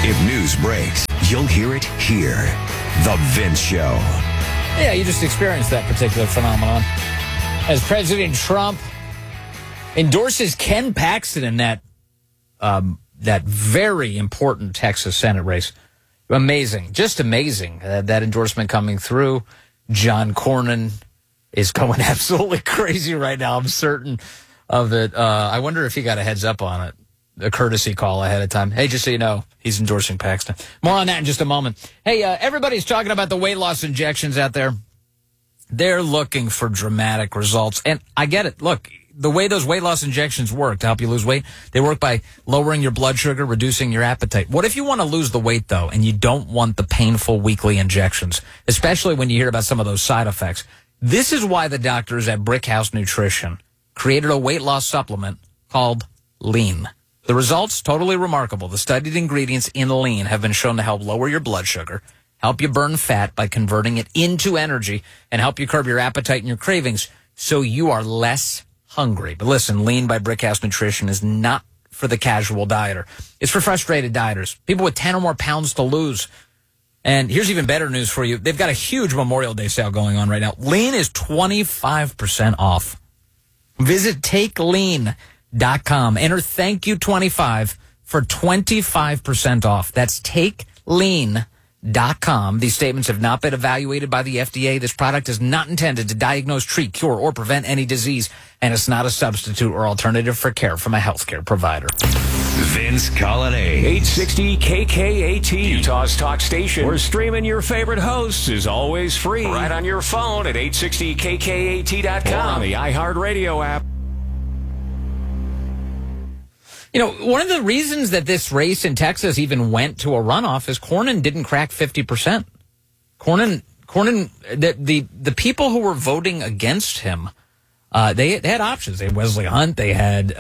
If news breaks, you'll hear it here. The Vince Show. Yeah, you just experienced that particular phenomenon. As President Trump endorses Ken Paxton in that very important Texas Senate race. Amazing. Just amazing. That endorsement coming through. John Cornyn is going absolutely crazy right now. I'm certain of it. I wonder if he got a heads up on it. A courtesy call ahead of time. Hey, just so you know, he's endorsing Paxton. More on that in just a moment. Hey, everybody's talking about the weight loss injections out there. They're looking for dramatic results. And I get it. Look, the way those weight loss injections work to help you lose weight, they work by lowering your blood sugar, reducing your appetite. What if you want to lose the weight, though, and you don't want the painful weekly injections, especially when you hear about some of those side effects? This is why the doctors at Brickhouse Nutrition created a weight loss supplement called Lean. The results, totally remarkable. The studied ingredients in Lean have been shown to help lower your blood sugar, help you burn fat by converting it into energy, and help you curb your appetite and your cravings so you are less hungry. But listen, Lean by Brickhouse Nutrition is not for the casual dieter. It's for frustrated dieters, people with 10 or more pounds to lose. And here's even better news for you. They've got a huge Memorial Day sale going on right now. Lean is 25% off. Visit TakeLean.com. Enter thank you 25 for 25% off. That's TakeLean.com. These statements have not been evaluated by the FDA. This product is not intended to diagnose, treat, cure, or prevent any disease, and it's not a substitute or alternative for care from a healthcare provider. Vince Colonnade. 860 KKAT, Utah's talk station, where streaming your favorite hosts is always free. Right on your phone at 860KKAT.com. Or on the iHeartRadio app. You know, one of the reasons that this race in Texas even went to a runoff is Cornyn didn't crack 50%. Cornyn, the people who were voting against him, they had options. They had Wesley Hunt. They had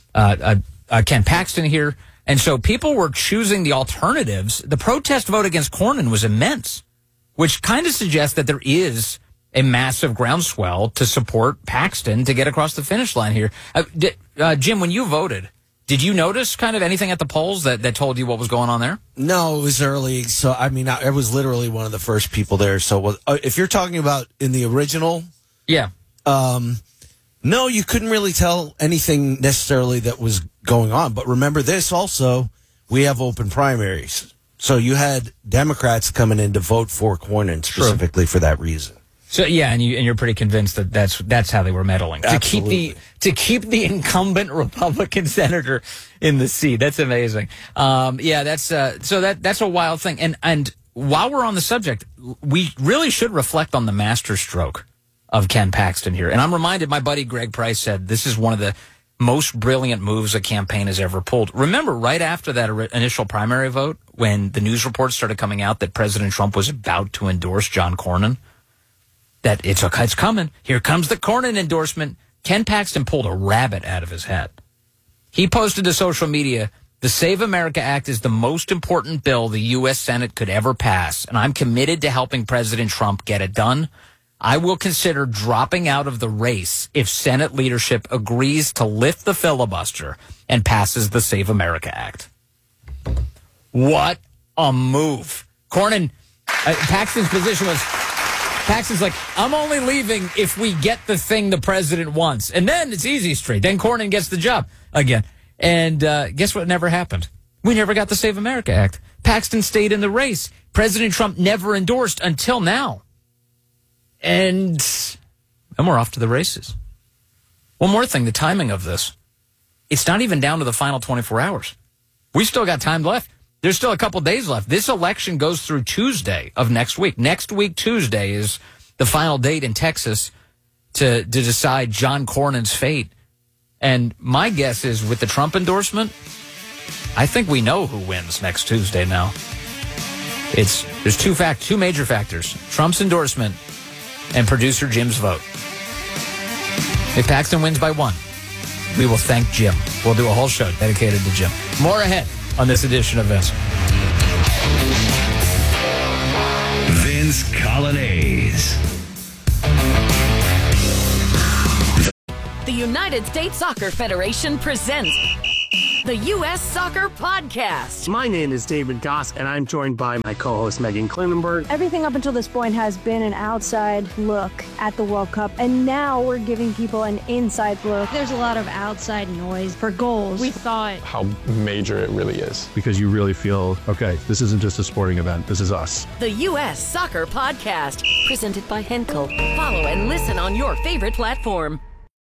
Ken Paxton here. And so people were choosing the alternatives. The protest vote against Cornyn was immense, which kind of suggests that there is a massive groundswell to support Paxton to get across the finish line here. Jim, when you voted, did you notice kind of anything at the polls that told you what was going on there? No, it was early. So, I mean, I was literally one of the first people there. So, if you're talking about in the original, yeah, no, you couldn't really tell anything necessarily that was going on. But remember this also, we have open primaries. So you had Democrats coming in to vote for Cornyn specifically for that reason. So yeah, and you're pretty convinced that that's how they were meddling Absolutely. to keep the incumbent Republican senator in the seat. That's amazing. Yeah, that's a wild thing. And while we're on the subject, we really should reflect on the masterstroke of Ken Paxton here. And I'm reminded, my buddy Greg Price said this is one of the most brilliant moves a campaign has ever pulled. Remember, right after that initial primary vote, when the news reports started coming out that President Trump was about to endorse John Cornyn, that it's coming. Here comes the Cornyn endorsement. Ken Paxton pulled a rabbit out of his hat. He posted to social media, "The Save America Act is the most important bill the U.S. Senate could ever pass, and I'm committed to helping President Trump get it done. I will consider dropping out of the race if Senate leadership agrees to lift the filibuster and passes the Save America Act." What a move. Cornyn, Paxton's position was, Paxton's like, I'm only leaving if we get the thing the president wants. And then it's easy street. Then Cornyn gets the job again. And guess what never happened? We never got the Save America Act. Paxton stayed in the race. President Trump never endorsed until now. And we're off to the races. One more thing, the timing of this. It's not even down to the final 24 hours. We still got time left. There's still a couple days left. This election goes through Tuesday of next week. Next week, Tuesday, is the final date in Texas to decide John Cornyn's fate. And my guess is with the Trump endorsement, I think we know who wins next Tuesday now. There's two major factors: Trump's endorsement and producer Jim's vote. If Paxton wins by 1, we will thank Jim. We'll do a whole show dedicated to Jim. More ahead on this edition of Vince. Vince Colonnades. The United States Soccer Federation presents the U.S. Soccer Podcast. My name is David Goss, and I'm joined by my co-host Megan Klinenberg. Everything up until this point has been an outside look at the World Cup, and now we're giving people an inside look. There's a lot of outside noise for goals. We thought how major it really is. Because you really feel, okay, this isn't just a sporting event, this is us. The U.S. Soccer Podcast, presented by Henkel. Follow and listen on your favorite platform.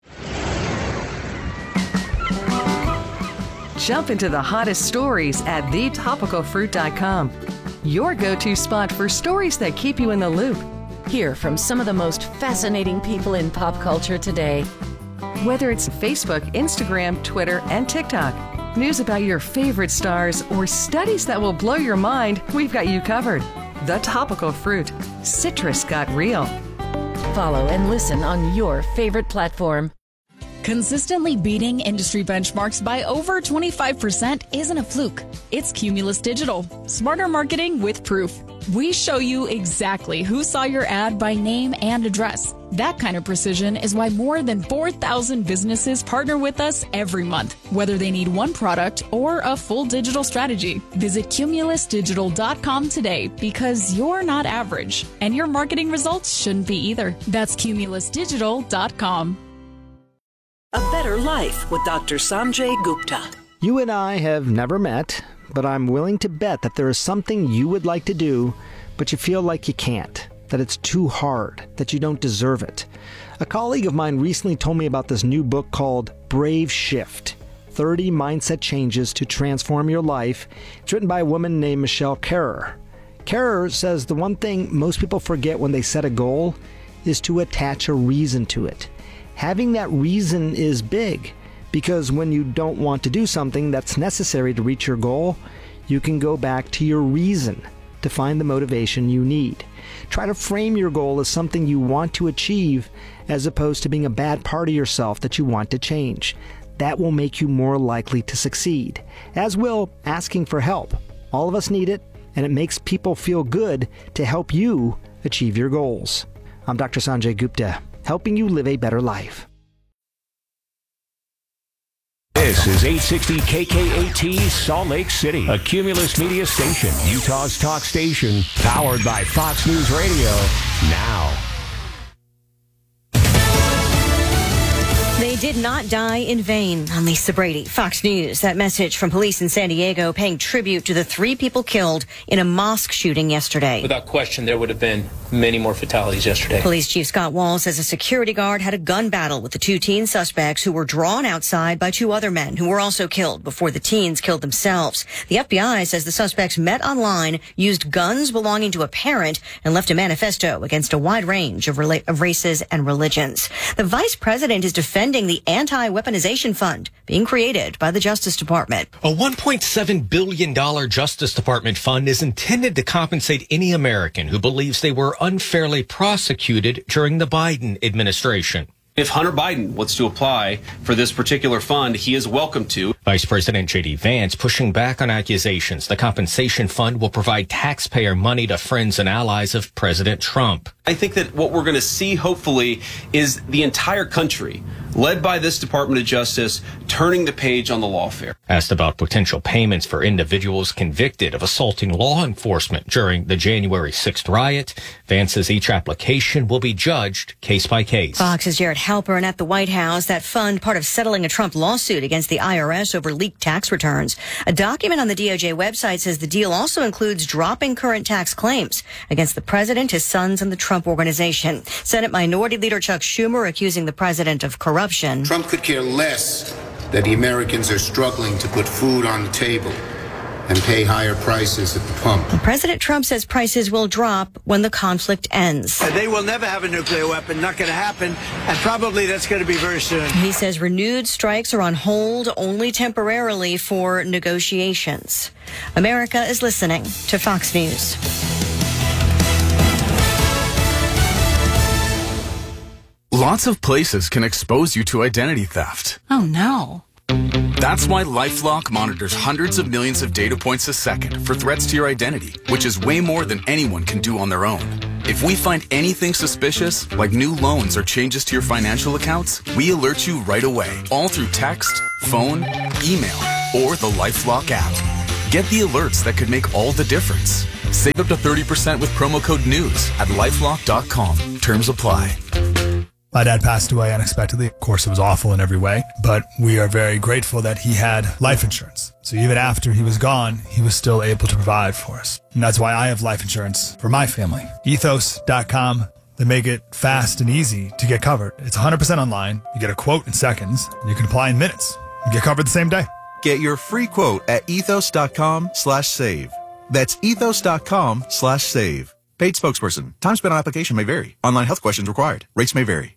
Jump into the hottest stories at thetopicalfruit.com. Your go-to spot for stories that keep you in the loop. Hear from some of the most fascinating people in pop culture today. Whether it's Facebook, Instagram, Twitter, and TikTok, news about your favorite stars, or studies that will blow your mind, we've got you covered. The Topical Fruit. Citrus got real. Follow and listen on your favorite platform. Consistently beating industry benchmarks by over 25% isn't a fluke. It's Cumulus Digital. Smarter marketing with proof. We show you exactly who saw your ad by name and address. That kind of precision is why more than 4,000 businesses partner with us every month, whether they need one product or a full digital strategy. Visit cumulusdigital.com today because you're not average, and your marketing results shouldn't be either. That's cumulusdigital.com. A Better Life with Dr. Sanjay Gupta. You and I have never met, but I'm willing to bet that there is something you would like to do, but you feel like you can't, that it's too hard, that you don't deserve it. A colleague of mine recently told me about this new book called Brave Shift, 30 Mindset Changes to Transform Your Life. It's written by a woman named Michelle Kerrer. Kerrer says the one thing most people forget when they set a goal is to attach a reason to it. Having that reason is big, because when you don't want to do something that's necessary to reach your goal, you can go back to your reason to find the motivation you need. Try to frame your goal as something you want to achieve as opposed to being a bad part of yourself that you want to change. That will make you more likely to succeed, as will asking for help. All of us need it, and it makes people feel good to help you achieve your goals. I'm Dr. Sanjay Gupta, helping you live a better life. This is 860 KKAT Salt Lake City, a Cumulus Media station, Utah's talk station, powered by Fox News Radio. Now. They did not die in vain. I'm Lisa Brady, Fox News. That message from police in San Diego paying tribute to the 3 people killed in a mosque shooting yesterday. Without question, there would have been many more fatalities yesterday. Police Chief Scott Wall says a security guard had a gun battle with the 2 teen suspects who were drawn outside by 2 other men who were also killed before the teens killed themselves. The FBI says the suspects met online, used guns belonging to a parent, and left a manifesto against a wide range of races and religions. The vice president is defending the anti-weaponization fund being created by the Justice Department. A $1.7 billion Justice Department fund is intended to compensate any American who believes they were unfairly prosecuted during the Biden administration. If Hunter Biden wants to apply for this particular fund, he is welcome to. Vice President J.D. Vance pushing back on accusations the compensation fund will provide taxpayer money to friends and allies of President Trump. I think that what we're going to see, hopefully, is the entire country, led by this Department of Justice, turning the page on the lawfare. Asked about potential payments for individuals convicted of assaulting law enforcement during the January 6th riot, Vance says each application will be judged case by case. Fox's Jared Halpern at the White House. That fund, part of settling a Trump lawsuit against the IRS over leaked tax returns. A document on the DOJ website says the deal also includes dropping current tax claims against the president, his sons, and the Trump organization. Senate Minority Leader Chuck Schumer accusing the president of corruption. Trump could care less that the Americans are struggling to put food on the table and pay higher prices at the pump. President Trump says prices will drop when the conflict ends. They will never have a nuclear weapon, not going to happen, and probably that's going to be very soon. He says renewed strikes are on hold only temporarily for negotiations. America is listening to Fox News. Lots of places can expose you to identity theft. Oh, no. That's why LifeLock monitors hundreds of millions of data points a second for threats to your identity, which is way more than anyone can do on their own. If we find anything suspicious, like new loans or changes to your financial accounts, we alert you right away, all through text, phone, email, or the LifeLock app. Get the alerts that could make all the difference. Save up to 30% with promo code NEWS at LifeLock.com. Terms apply. My dad passed away unexpectedly. Of course, it was awful in every way, but we are very grateful that he had life insurance. So even after he was gone, he was still able to provide for us. And that's why I have life insurance for my family. Ethos.com. They make it fast and easy to get covered. It's 100% online. You get a quote in seconds, and you can apply in minutes. You get covered the same day. Get your free quote at ethos.com/save. That's ethos.com/save. Paid spokesperson. Time spent on application may vary. Online health questions required. Rates may vary.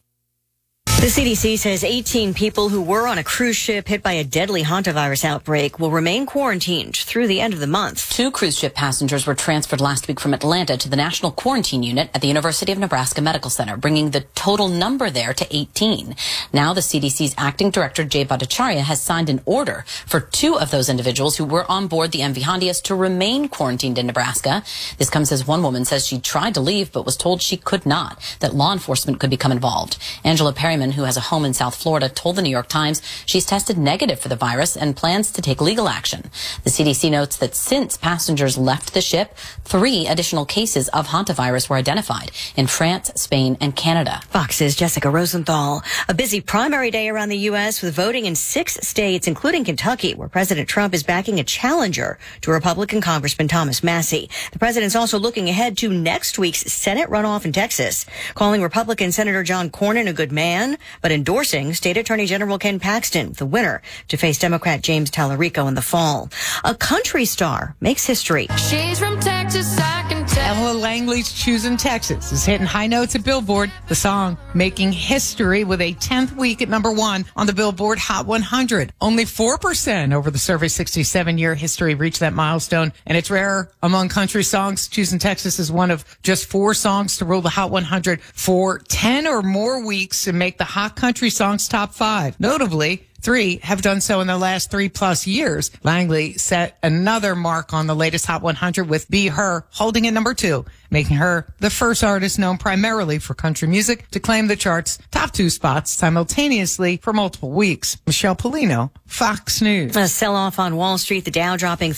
The CDC says 18 people who were on a cruise ship hit by a deadly hantavirus outbreak will remain quarantined through the end of the month. 2 cruise ship passengers were transferred last week from Atlanta to the National Quarantine Unit at the University of Nebraska Medical Center, bringing the total number there to 18. Now the CDC's acting director, Jay Bhattacharya, has signed an order for 2 of those individuals who were on board the MV Hondias to remain quarantined in Nebraska. This comes as one woman says she tried to leave but was told she could not, that law enforcement could become involved. Angela Perryman, who has a home in South Florida, told the New York Times she's tested negative for the virus and plans to take legal action. The CDC notes that since passengers left the ship, 3 additional cases of hantavirus were identified in France, Spain, and Canada. Fox's Jessica Rosenthal. A busy primary day around the U.S. with voting in 6 states, including Kentucky, where President Trump is backing a challenger to Republican Congressman Thomas Massie. The president's also looking ahead to next week's Senate runoff in Texas, calling Republican Senator John Cornyn a good man, but endorsing State Attorney General Ken Paxton, the winner, to face Democrat James Tallarico in the fall. A country star makes history. She's from Texas, I can tell. Ella Langley's Choosing Texas is hitting high notes at Billboard. The song making history with a 10th week at number 1 on the Billboard Hot 100. Only 4% over the survey's 67-year history reached that milestone, and it's rare among country songs. Choosing Texas is one of just 4 songs to rule the Hot 100 for 10 or more weeks and make the Hot Country Songs top 5. Notably, 3 have done so in the last 3+ years. Langley set another mark on the latest Hot 100 with Be Her holding at number 2, making her the first artist known primarily for country music to claim the chart's top 2 spots simultaneously for multiple weeks. Michelle Polino, Fox News. A sell-off on Wall Street, the Dow dropping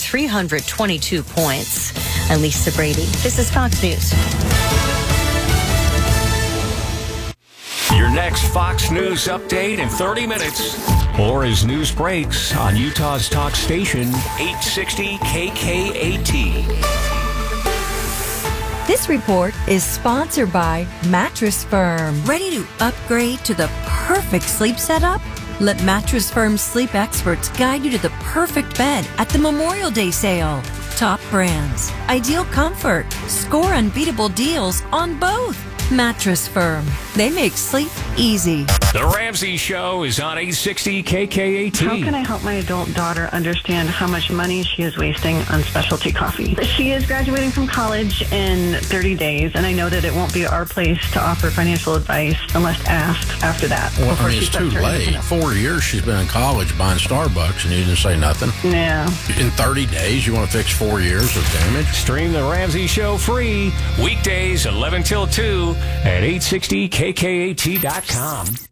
322 points. I'm Lisa Brady. This is Fox News. Your next Fox News update in 30 minutes. Or as news breaks on Utah's talk station, 860 KKAT. This report is sponsored by Mattress Firm. Ready to upgrade to the perfect sleep setup? Let Mattress Firm's sleep experts guide you to the perfect bed at the Memorial Day sale. Top brands, ideal comfort, score unbeatable deals on both. Mattress Firm. They make sleep easy. The Ramsey Show is on 860 KKAT. How can I help my adult daughter understand how much money she is wasting on specialty coffee? She is graduating from college in 30 days, and I know that it won't be our place to offer financial advice unless asked after that. Well, I mean, it's too late. 4 years she's been in college buying Starbucks, and you didn't say nothing. Yeah. In 30 days, you want to fix 4 years of damage? Stream The Ramsey Show free, weekdays 11 till 2 at 860KKAT.com.